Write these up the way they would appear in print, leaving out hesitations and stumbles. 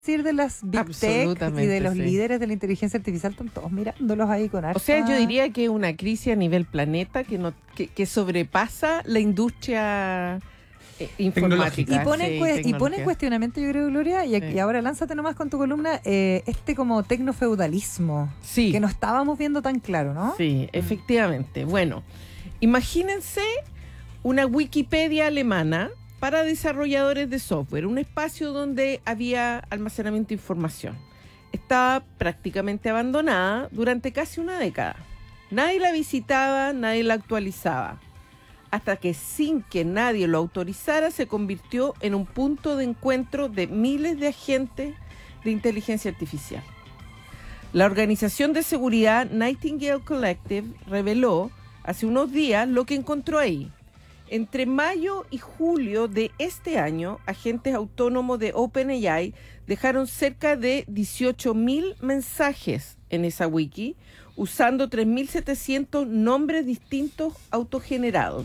decir de las Big Tech y de los sí. líderes de la inteligencia artificial? Están todos mirándolos ahí con harta... O sea, yo diría que es una crisis a nivel planeta que sobrepasa la industria informática. Y pone, sí, y pone en tecnología. cuestionamiento, yo creo, Gloria, y, Sí. y ahora lánzate nomás con tu columna, como tecnofeudalismo, Sí. que no estábamos viendo tan claro, ¿no? Sí, efectivamente. Bueno, imagínense una Wikipedia alemana para desarrolladores de software, un espacio donde había almacenamiento de información. Estaba prácticamente abandonada durante casi una década. Nadie la visitaba, nadie la actualizaba, hasta que sin que nadie lo autorizara se convirtió en un punto de encuentro de miles de agentes de inteligencia artificial. La organización de seguridad Nightingale Collective reveló hace unos días lo que encontró ahí. Entre mayo y julio de este año, agentes autónomos de OpenAI dejaron cerca de 18.000 mensajes en esa wiki, usando 3.700 nombres distintos autogenerados.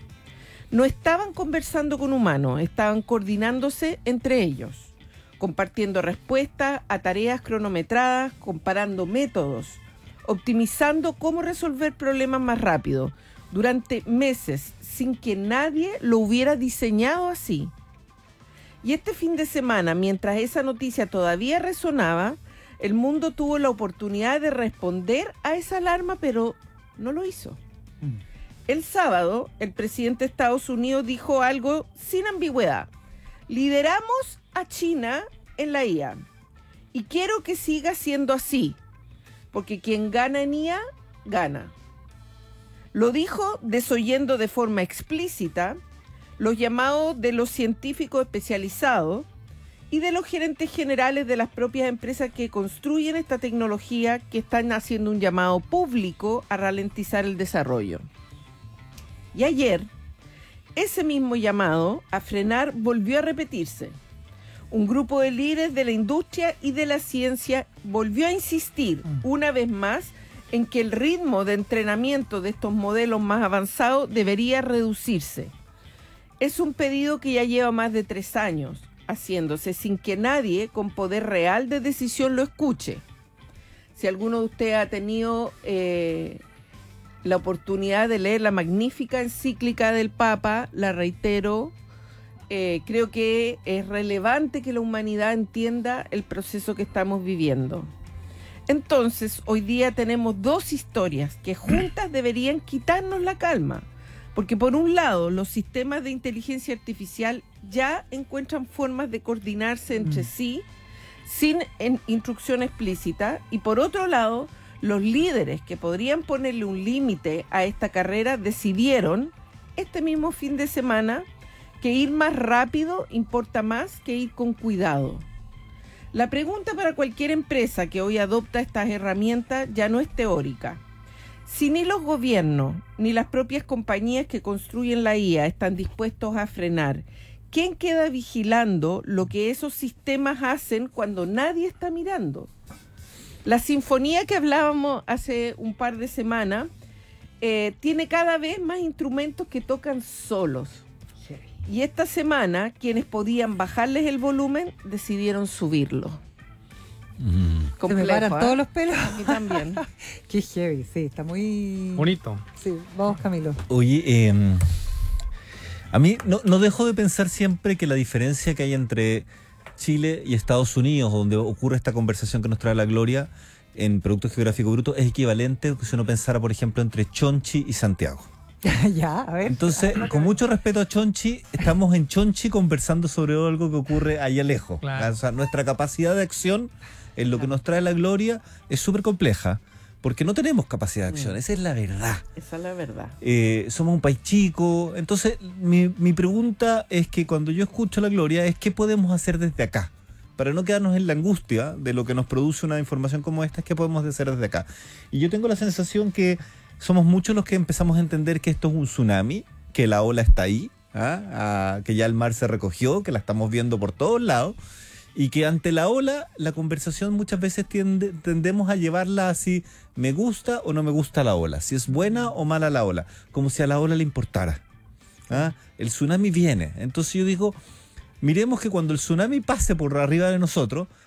No estaban conversando con humanos, estaban coordinándose entre ellos, compartiendo respuestas a tareas cronometradas, comparando métodos, optimizando cómo resolver problemas más rápido, durante meses, sin que nadie lo hubiera diseñado así. Y este fin de semana, mientras esa noticia todavía resonaba, el mundo tuvo la oportunidad de responder a esa alarma, pero no lo hizo. El sábado, el presidente de Estados Unidos dijo algo sin ambigüedad. Lideramos a China en la IA. Y quiero que siga siendo así, porque quien gana en IA, gana. Lo dijo desoyendo de forma explícita los llamados de los científicos especializados y de los gerentes generales de las propias empresas que construyen esta tecnología, que están haciendo un llamado público a ralentizar el desarrollo. Y ayer, ese mismo llamado a frenar volvió a repetirse. Un grupo de líderes de la industria y de la ciencia volvió a insistir una vez más en que el ritmo de entrenamiento de estos modelos más avanzados debería reducirse. Es un pedido que ya lleva más de 3 años haciéndose sin que nadie con poder real de decisión lo escuche. Si alguno de ustedes ha tenido la oportunidad de leer la magnífica encíclica del Papa, la reitero, creo que es relevante que la humanidad entienda el proceso que estamos viviendo. Entonces, hoy día tenemos 2 historias que juntas deberían quitarnos la calma, porque por un lado, los sistemas de inteligencia artificial ya encuentran formas de coordinarse entre sí sin instrucción explícita, y por otro lado, los líderes que podrían ponerle un límite a esta carrera decidieron este mismo fin de semana que ir más rápido importa más que ir con cuidado. La pregunta para cualquier empresa que hoy adopta estas herramientas ya no es teórica. Si ni los gobiernos ni las propias compañías que construyen la IA están dispuestos a frenar, ¿quién queda vigilando lo que esos sistemas hacen cuando nadie está mirando? La sinfonía que hablábamos hace un par de semanas tiene cada vez más instrumentos que tocan solos. Y esta semana, quienes podían bajarles el volumen, decidieron subirlo. Se me paran todos los pelos. Aquí también. Qué heavy, sí, está muy... Bonito. Sí, vamos, Camilo. Oye, a mí no dejo de pensar siempre que la diferencia que hay entre Chile y Estados Unidos, donde ocurre esta conversación que nos trae la Gloria en Producto Geográfico Bruto, es equivalente si uno pensara, por ejemplo, entre Chonchi y Santiago. Ya, a ver. Entonces, con mucho respeto a Chonchi, estamos en Chonchi conversando sobre algo que ocurre allá lejos. Claro. O sea, nuestra capacidad de acción en lo que nos trae la Gloria es súper compleja, porque no tenemos capacidad de acción, esa es la verdad. Esa es la verdad. Somos un país chico, entonces mi pregunta es que cuando yo escucho la Gloria es ¿qué podemos hacer desde acá? Para no quedarnos en la angustia de lo que nos produce una información como esta, ¿qué podemos hacer desde acá? Y yo tengo la sensación que somos muchos los que empezamos a entender que esto es un tsunami, que la ola está ahí, que ya el mar se recogió, que la estamos viendo por todos lados, y que ante la ola, la conversación muchas veces tendemos a llevarla así, me gusta o no me gusta la ola, si es buena o mala la ola, como si a la ola le importara. El tsunami viene. Entonces yo digo, miremos que cuando el tsunami pase por arriba de nosotros,